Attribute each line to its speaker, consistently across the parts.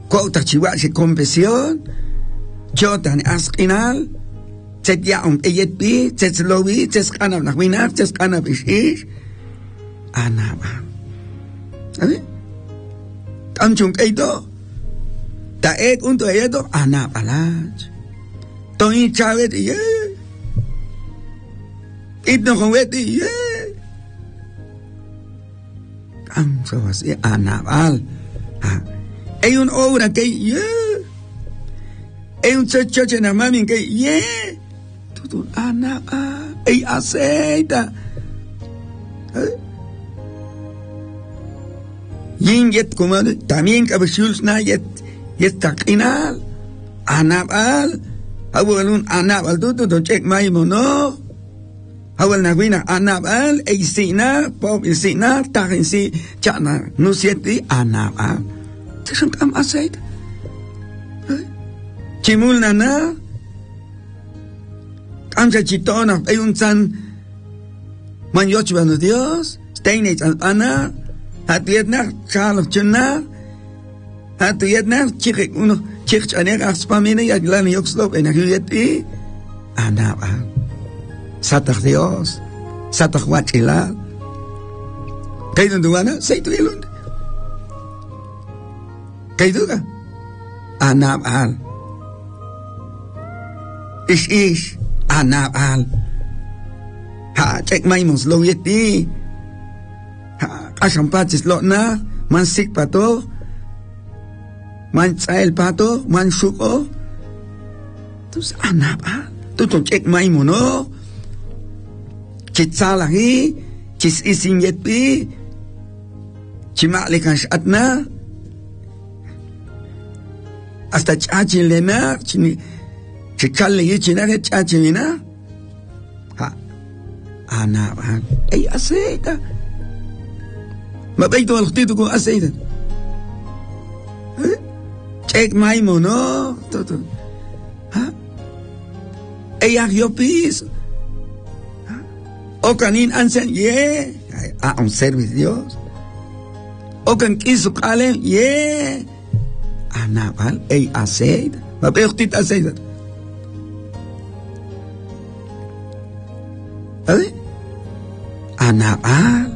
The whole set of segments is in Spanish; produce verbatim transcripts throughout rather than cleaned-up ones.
Speaker 1: Kota chihuahua confesión. Chotan askinal. Tet ya um eyet bi. Tet lowi. Tet kanab nakwinab. Tet kanab ishish. Anaba. ¿Sabe? Kamchung eito. Ta ek unto eto. Anabalach. Tony Chávez, yeah. Itno Conveti, yeah. Kamso así, Anabal. Hay una obra que, yeah. Hay un chocho en la mami que, yeah. Tutu, Anabal. Hay aceita. Yin yet como también cabezul na yet yet takinal. Anabal. Awal un anabal tutu to check mai mono. Awal na wina anabal ay sina pop sina takin si chana no sieti anabal. Tisang kam asait. Chimul na na. Kam sa chitona ay un san man yochba no Dios. Steinage al ana. Hatuyet na chalo chuna. Hatuyet na chikik uno. Chich anek aspamine ya glani yokslop en huyeti anaba satach Dios satach wachila kay dunduana say to ilund kay duga anabal ish ish anabal ha check my mos lo yeti ha asampatis lo na man sik pato man el pato, man suko. Tus anapa. Tu tu cek mai mono. Citsalahi, cis isin yetpi. Cimak lekan syatna. Hasta cacin lena, cini cical lagi cina ke cacin lena. Ha. Anapa. Eh asita. Mabai tu alkhti tu ko asita. Check my mono, todo. ¿Ah? Ella yo piso. O canin ansen, yeah. A un servicio Dios. O can quiso calen, yeah. Anabal, ey aceita. Va peor tit aceita. ¿Sabes? Anabal.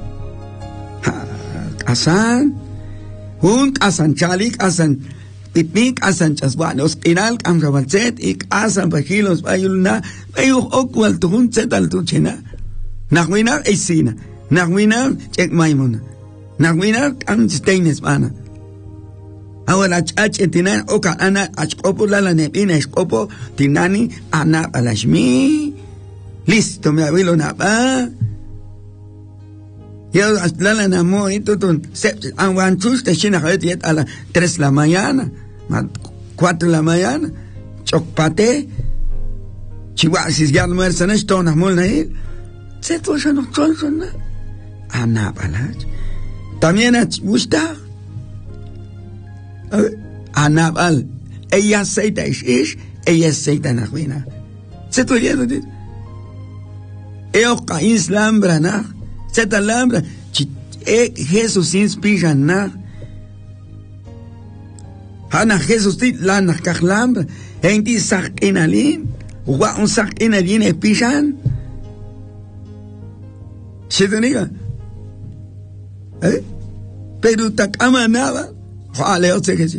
Speaker 1: Asan. Un asan chalik, asan. Pitnik asan chaswanos kinal kam kabalset ik asan bajilos bayulna bayu okwal tuhun setal tuchena nagwina esina nagwina check maimuna nagwina kam steines bana awala chach etina oka ana achkopo la la nepina eskopo tinani ana alashmi listo me abuelo na ba yo lala na mo ito tun awan tuste china hayet a las tres de la mañana cuatro de la mañana chocpate chihuahua si ya almuerzan esto na mol na él se to ya no son na ana balach también a gusta ana bal ella aceita ish ish ella aceita na huina se to ya no dit eo ka islambra na se ta lambra e Jesus inspira na Hana Jesus dit lana kakhlambra hindi sak inalin wa un sak inalin e pishan sidoniga eh pero tak amanaba hale otse que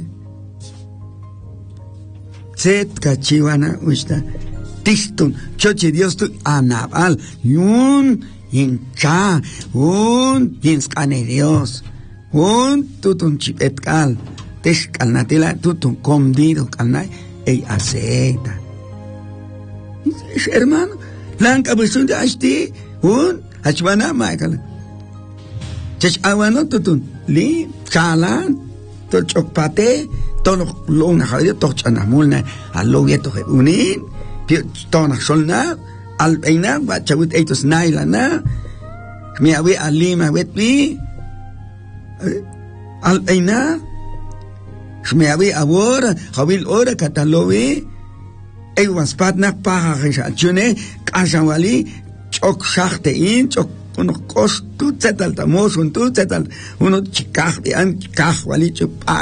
Speaker 1: set kachiwana usta tistun chochi Dios tu anabal yun hincha un hinskane Dios un tutun chipetkal tesh kalnatila tutun comdido kalnay ey aceita hermano lanka besun de ashti un achwana maikal chech awano tutun li chalan to chokpate to lo na khaya to chanamul na allo yeto unin pi to na solna al beina ba chawit etos nailana mi awi alima wetpi al beina me había ahora, Javier ora catalogue, ey was patna paha chune, kasawali, chok shachte in, chok uno cost tu zetal tamos un tu zetal uno chikach an chikach wali chupa